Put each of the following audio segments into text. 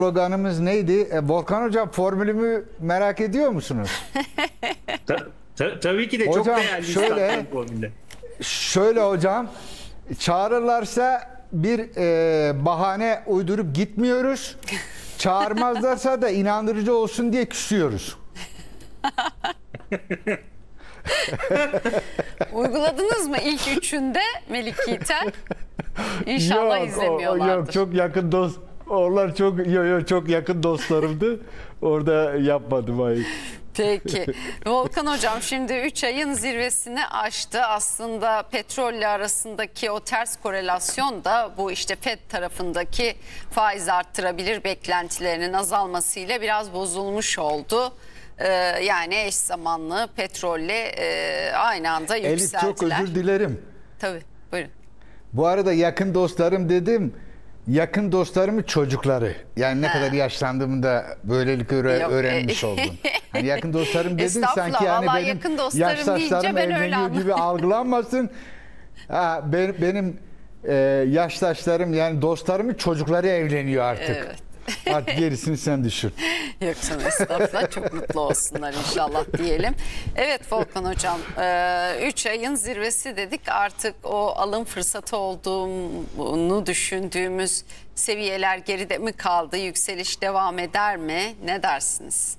Sloganımız neydi? Volkan Hocam formülümü merak ediyor musunuz? Tabii ki de Hocam, çok değerli şöyle- formülle. Şöyle hocam, çağırırlarsa bir bahane uydurup gitmiyoruz. Çağırmazlarsa da inandırıcı olsun diye küsüyoruz. Uyguladınız mı ilk üçünde Melik Yiğiter? İnşallah izlemiyorlardır. Yok, çok yakın dost. Onlar çok yakın dostlarımdı. Orada yapmadım hayır. Peki. Volkan Hocam şimdi 3 ayın zirvesini aştı. Aslında petrolle arasındaki o ters korelasyon da bu işte FED tarafındaki faiz arttırabilir beklentilerinin azalmasıyla biraz bozulmuş oldu. Yani eş zamanlı petrolle aynı anda yükseldiler. Elif, çok özür dilerim. Tabii, buyurun. Bu arada yakın dostlarım dedim. Yakın dostlarımın çocukları. Yani ne kadar yaşlandığımı da böylelikle Yok, öğrenmiş oldum. Hani yakın dostlarım dedin Estağfurullah, sanki yani vallahi benim yakın dostlarım yaştaşlarım deyince ben öyle evleniyor anladım. gibi algılanmasın. Benim yaştaşlarım yani dostlarımın çocukları evleniyor artık. Evet. Artık gerisini sen düşün. Yok canım, estağfurullah, çok mutlu olsunlar inşallah diyelim. Evet Volkan Hocam, 3 ayın zirvesi dedik, artık o alım fırsatı olduğunu düşündüğümüz seviyeler geride mi kaldı, yükseliş devam eder mi, ne dersiniz?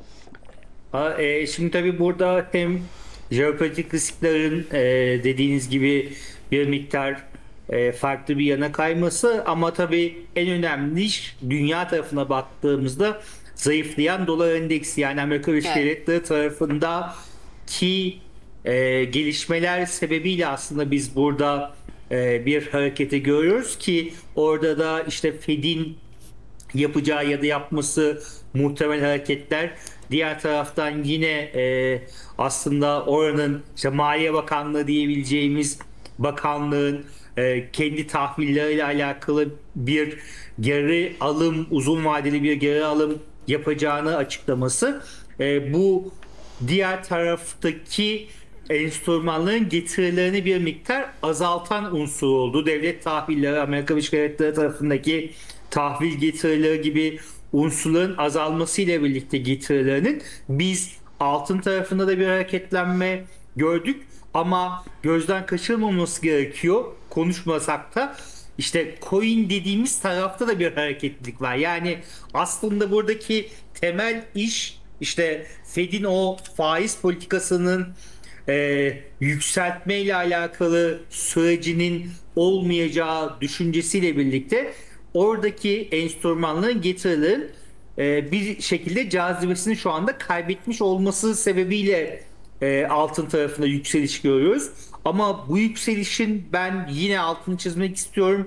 Şimdi tabii burada hem jeopolitik risklerin dediğiniz gibi bir miktar farklı bir yana kayması, ama tabii en önemli iş dünya tarafına baktığımızda zayıflayan dolar endeksi, yani Amerika Birleşik Evet. Devletleri tarafında ki gelişmeler sebebiyle aslında biz burada bir hareketi görüyoruz ki orada da işte Fed'in yapacağı ya da yapması muhtemel hareketler. Diğer taraftan yine aslında oranın işte Maliye Bakanlığı diyebileceğimiz bakanlığın kendi tahvilleriyle alakalı bir geri alım, uzun vadeli bir geri alım yapacağını açıklaması. Bu diğer taraftaki enstrümanların getirilerini bir miktar azaltan unsur oldu. Devlet tahvilleri, Amerika Birleşik Devletleri tarafındaki tahvil getirileri gibi unsurların azalmasıyla birlikte getirilerinin biz altın tarafında da bir hareketlenme gördük, ama gözden kaçırmaması gerekiyor. Konuşmasak da işte coin dediğimiz tarafta da bir hareketlilik var. Yani aslında buradaki temel iş işte Fed'in o faiz politikasının yükseltme ile alakalı sürecinin olmayacağı düşüncesiyle birlikte oradaki enstrümanların, getirilerin bir şekilde cazibesini şu anda kaybetmiş olması sebebiyle altın tarafında yükseliş görüyoruz. Ama bu yükselişin ben yine altını çizmek istiyorum.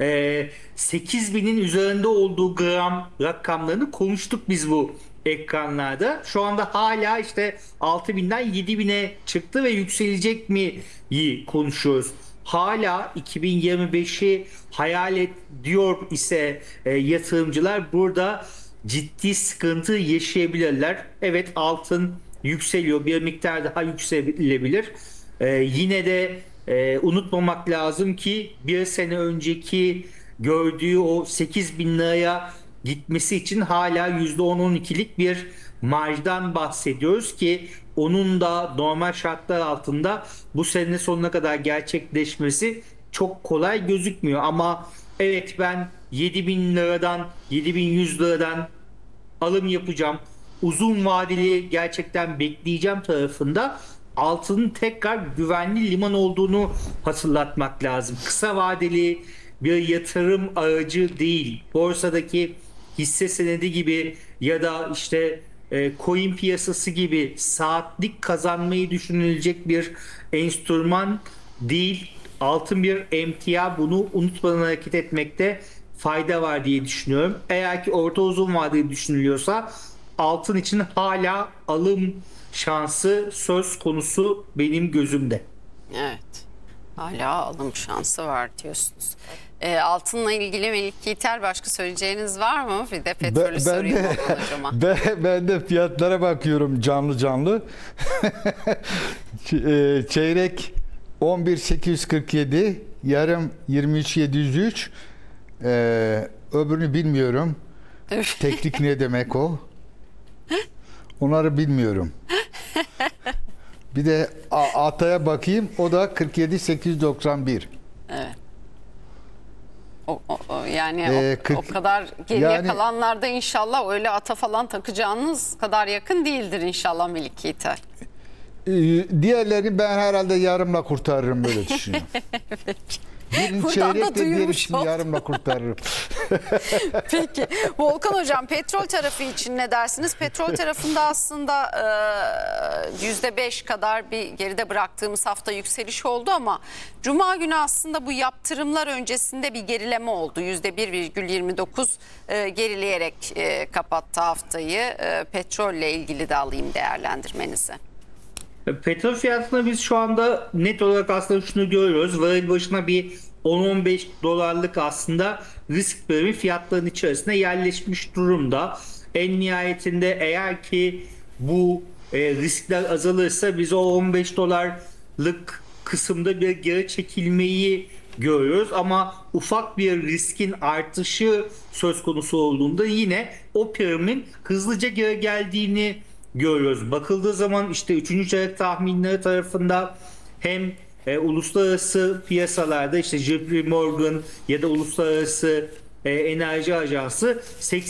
8.000'in üzerinde olduğu gram rakamlarını konuştuk biz bu ekranlarda. Şu anda hala işte 6.000'den 7.000'e çıktı ve yükselecek mi konuşuyoruz. Hala 2025'i hayal ediyor ise yatırımcılar burada ciddi sıkıntı yaşayabilirler. Evet, altın yükseliyor, bir miktar daha yükselebilir. Yine de unutmamak lazım ki bir sene önceki gördüğü o 8.000 liraya gitmesi için hala %10-12'lik bir marjdan bahsediyoruz ki onun da normal şartlar altında bu sene sonuna kadar gerçekleşmesi çok kolay gözükmüyor. Ama evet, ben 7.000 liradan 7.100 liradan alım yapacağım, uzun vadeli gerçekten bekleyeceğim tarafında altının tekrar güvenli liman olduğunu hatırlatmak lazım. Kısa vadeli bir yatırım aracı değil. Borsadaki hisse senedi gibi ya da işte coin piyasası gibi saatlik kazanmayı düşünülecek bir enstrüman değil. Altın bir emtia, bunu unutmadan hareket etmekte fayda var diye düşünüyorum. Eğer ki orta uzun vadeli düşünülüyorsa altın için hala alım şansı söz konusu benim gözümde. Evet, hala alım şansı var diyorsunuz. Altınla ilgili Melik Yiğiter, başka söyleyeceğiniz var mı? Bir de petrolü sorayım Volkan Hocama. Ben de fiyatlara bakıyorum canlı canlı. Çeyrek 11.847, yarım 23.703, öbürünü bilmiyorum. Teknik ne demek o? Onları bilmiyorum. Bir de Atay'a bakayım. O da 47.891. Evet. Yani o 40 kadar geriye yani- kalanlarda inşallah öyle ata falan takacağınız kadar yakın değildir inşallah Melik Yiğiter. Diğerlerini ben herhalde yarımla kurtarırım, böyle düşünüyorum. Birini Buradan da çeyrekle duyurmuş diğerisini olduk. yarımla kurtarırım. Peki Volkan Hocam, petrol tarafı için ne dersiniz? Petrol tarafında aslında %5 kadar bir geride bıraktığımız hafta yükseliş oldu ama Cuma günü aslında bu yaptırımlar öncesinde bir gerileme oldu. %1,29 gerileyerek kapattı haftayı. Petrolle ilgili de alayım değerlendirmenizi. Petrol fiyatında biz şu anda net olarak aslında şunu görüyoruz. Varil başına bir 10-15 dolarlık aslında risk primi fiyatların içerisine yerleşmiş durumda. En nihayetinde eğer ki bu riskler azalırsa biz o 15 dolarlık kısımda bir geri çekilmeyi görüyoruz ama ufak bir riskin artışı söz konusu olduğunda yine o primin hızlıca geri geldiğini görüyoruz. Bakıldığı zaman işte 3. çeyrek tahminleri tarafında hem uluslararası piyasalarda işte JP Morgan ya da uluslararası enerji ajansı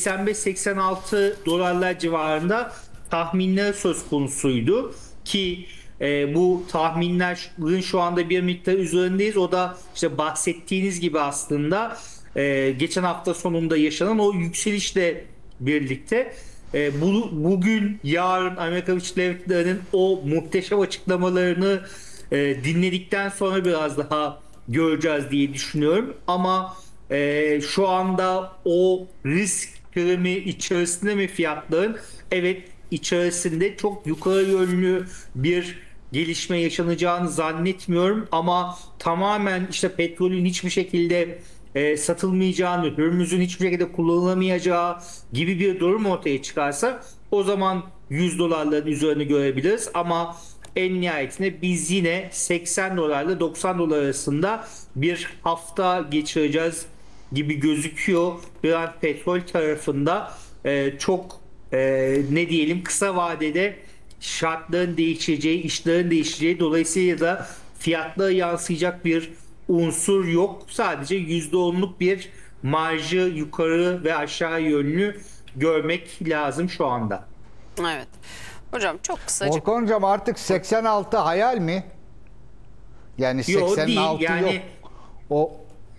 85-86 dolarlar civarında tahminler söz konusuydu ki bu tahminlerin şu anda bir miktar üzerindeyiz. O da işte bahsettiğiniz gibi aslında geçen hafta sonunda yaşanan o yükselişle birlikte bugün yarın Amerika Birleşik Devletleri'nin o muhteşem açıklamalarını dinledikten sonra biraz daha göreceğiz diye düşünüyorum. Ama şu anda o risk primi içerisinde mi fiyatların? Evet, içerisinde çok yukarı yönlü bir gelişme yaşanacağını zannetmiyorum ama tamamen işte petrolün hiçbir şekilde satılmayacağını, Hürmüz'ün hiçbir şekilde kullanılamayacağı gibi bir durum ortaya çıkarsa o zaman 100 dolarların üzerine görebiliriz ama en nihayetinde biz yine 80 dolarla 90 dolar arasında bir hafta geçireceğiz gibi gözüküyor. Brent petrol tarafında çok ne diyelim kısa vadede şartların değişeceği, işlerin değişeceği, dolayısıyla da fiyatlara yansıyacak bir unsur yok. Sadece %10'luk bir marjı yukarı ve aşağı yönlü görmek lazım şu anda. Evet. Hocam çok kısacık. Volkan Hocam, artık 86 hayal mi? Yani Yok, 86 değil. Yani yok. O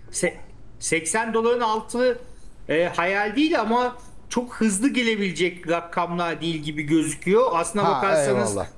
80 doların altı hayal değil ama çok hızlı gelebilecek rakamlar değil gibi gözüküyor. Aslına bakarsanız eyvallah.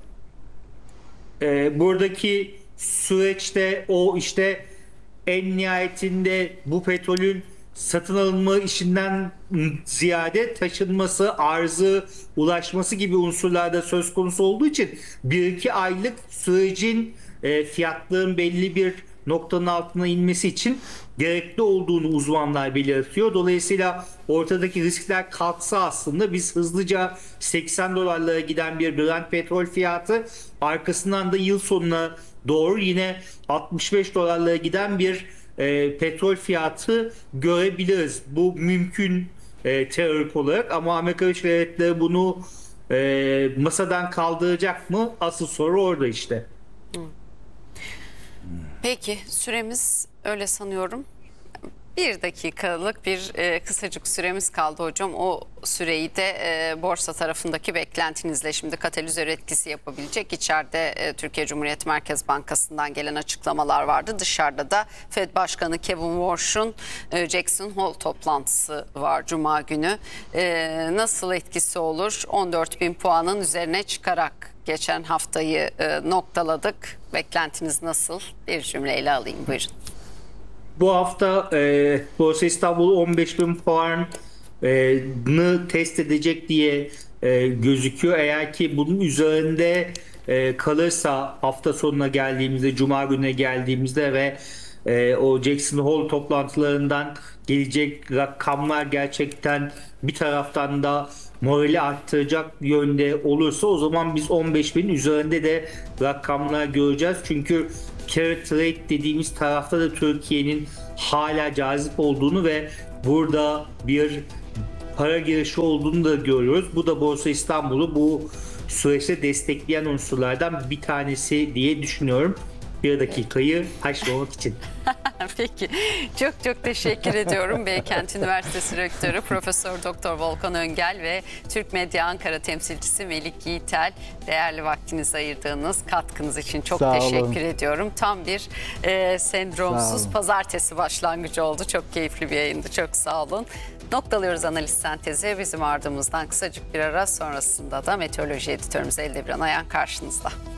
buradaki süreçte o işte en nihayetinde bu petrolün satın alınma işinden ziyade taşınması, arzı, ulaşması gibi unsurlarda söz konusu olduğu için 1-2 aylık sürecin fiyatların belli bir noktanın altına inmesi için gerekli olduğunu uzmanlar belirtiyor. Dolayısıyla ortadaki riskler kalksa aslında biz hızlıca 80 dolarlara giden bir Brent petrol fiyatı, arkasından da yıl sonuna doğru yine 65 dolarlara giden bir petrol fiyatı görebiliriz. Bu mümkün teorik olarak ama Amerika Birleşik Devletleri bunu masadan kaldıracak mı? Asıl soru orada işte. Peki, süremiz öyle sanıyorum. 1 dakikalık bir kısacık süremiz kaldı hocam. O süreyi de borsa tarafındaki beklentinizle, şimdi katalizör etkisi yapabilecek. İçeride Türkiye Cumhuriyet Merkez Bankası'ndan gelen açıklamalar vardı. Dışarıda da Fed Başkanı Kevin Warsh'un Jackson Hole toplantısı var Cuma günü. Nasıl etkisi olur? 14.000 puanın üzerine çıkarak geçen haftayı noktaladık. Beklentiniz nasıl? Bir cümleyle alayım, buyurun. Bu hafta Borsa İstanbul 15.000 puanı test edecek diye gözüküyor. Eğer ki bunun üzerinde kalırsa hafta sonuna geldiğimizde, Cuma gününe geldiğimizde ve o Jackson Hole toplantılarından gelecek rakamlar gerçekten bir taraftan da morali arttıracak yönde olursa o zaman biz 15.000 üzerinde de rakamlar göreceğiz. Çünkü carry trade dediğimiz tarafta da Türkiye'nin hala cazip olduğunu ve burada bir para girişi olduğunu da görüyoruz. Bu da Borsa İstanbul'u bu süreçte destekleyen unsurlardan bir tanesi diye düşünüyorum. Bir dakikayı haşlamak için. Peki. Çok çok teşekkür ediyorum. Beykent Üniversitesi Rektörü Profesör Doktor Volkan Öngel ve Türk Medya Ankara temsilcisi Melik Yiğitel, değerli vaktinizi ayırdığınız katkınız için çok Sağ olun. teşekkür ediyorum. Tam bir sendromsuz Sağ olun. pazartesi başlangıcı oldu. Çok keyifli bir yayındı. Çok sağ olun. Noktalıyoruz analiz sentezi. Bizim ardımızdan kısacık bir ara, sonrasında da meteoroloji editörümüz Eldebiran Ayan karşınızda.